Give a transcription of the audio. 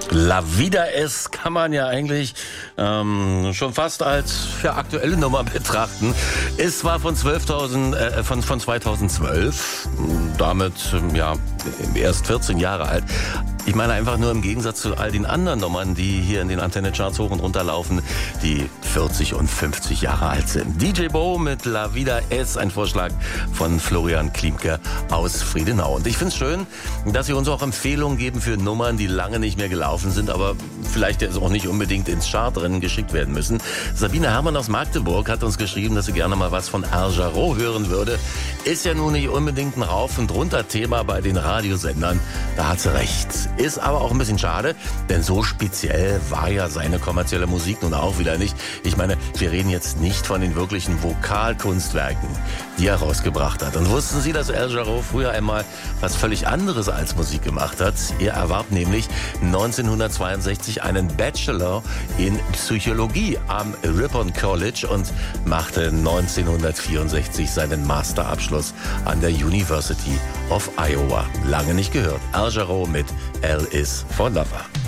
La Vida Es kann man ja eigentlich schon fast als aktuelle Nummer betrachten. Ist zwar von 2012, damit erst 14 Jahre alt. Ich meine einfach nur im Gegensatz zu all den anderen Nummern, die hier in den Antenne-Charts hoch und runter laufen, die 40 und 50 Jahre alt sind. DJ Bo mit La Vida Es, ein Vorschlag von Florian Klimke aus Friedenau. Und ich finde es schön, dass Sie uns auch Empfehlungen geben für Nummern, die lange nicht mehr gelaufen sind, aber vielleicht jetzt auch nicht unbedingt ins Chartrennen geschickt werden müssen. Sabine Herrmann aus Magdeburg hat uns geschrieben, dass sie gerne mal was von Al Jarreau hören würde. Ist ja nun nicht unbedingt ein Rauf- und Runter-Thema bei den Radiosendern. Da hat sie recht. Ist aber auch ein bisschen schade, denn so speziell war ja seine kommerzielle Musik nun auch wieder nicht. Ich meine, wir reden jetzt nicht von den wirklichen Vokalkunstwerken, die er rausgebracht hat. Und wussten Sie, dass Al Jarreau früher einmal was völlig anderes als Musik gemacht hat? Er erwarb nämlich 1962 einen Bachelor in Psychologie am Ripon College und machte 1964 seinen Masterabschluss an der University of Iowa. Lange nicht gehört. Al Jarreau mit L is for Lover.